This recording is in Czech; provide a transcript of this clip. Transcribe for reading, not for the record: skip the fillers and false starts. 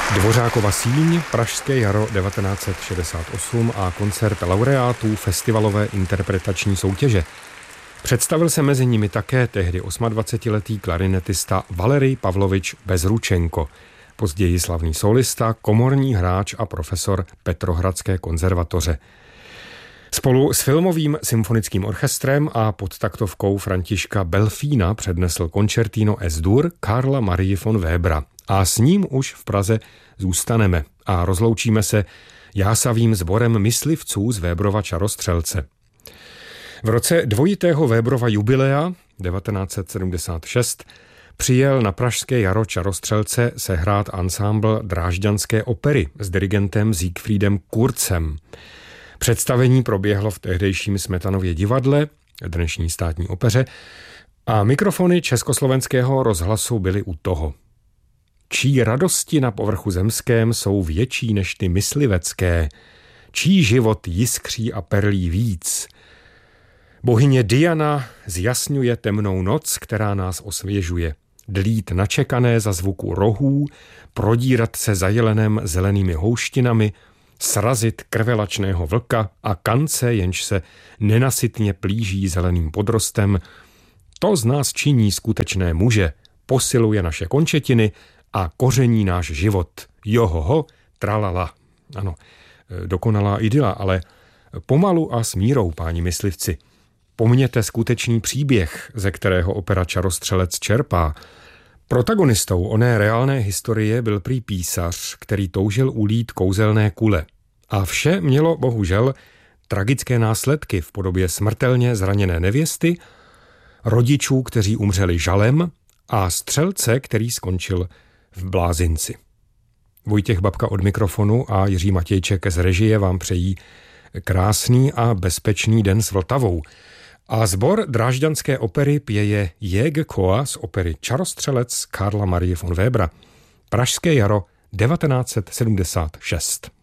Dvořákova síň, Pražské jaro 1968 a koncert laureátů festivalové interpretační soutěže. Představil se mezi nimi také tehdy 28letý klarinetista Valerij Pavlovič Bezručenko, později slavný solista, komorní hráč a profesor Petrohradské konzervatoře. Spolu s filmovým symfonickým orchestrem a pod taktovkou Františka Belfína přednesl koncertino S-dur Karla Marie von Webera. A s ním už v Praze zůstaneme a rozloučíme se jásavým sborem myslivců z Weberova Čarostřelce. V roce dvojitého Weberova jubilea 1976 přijel na Pražské jaro Čarostřelce sehrát ansámbl Drážďanské opery s dirigentem Siegfriedem Kurzem. Představení proběhlo v tehdejším Smetanově divadle, dnešní Státní opeře, a mikrofony Československého rozhlasu byly u toho. Čí radosti na povrchu zemském jsou větší než ty myslivecké, čí život jiskří a perlí víc. Bohyně Diana zjasňuje temnou noc, která nás osvěžuje. Dlít načekané za zvuku rohů, prodírat se za jelenem zelenými houštinami, srazit krvelačného vlka a kance, jenž se nenasytně plíží zeleným podrostem. To z nás činí skutečné muže, posiluje naše končetiny a koření náš život. Johoho, tralala. Ano, dokonalá idyla, ale pomalu a s mírou, páni myslivci. Pomněte skutečný příběh, ze kterého opera Čarostřelec čerpá. Protagonistou oné reálné historie byl prý písař, který toužil ulít kouzelné kule. A vše mělo bohužel tragické následky v podobě smrtelně zraněné nevěsty, rodičů, kteří umřeli žalem, a střelce, který skončil v blázinci. Vojtěch Babka od mikrofonu a Jiří Matějček z režie vám přejí krásný a bezpečný den s Vltavou. A sbor Drážďanské opery pěje Jägerchor z opery Čarostřelec Karla Marie von Webera. Pražské jaro 1976.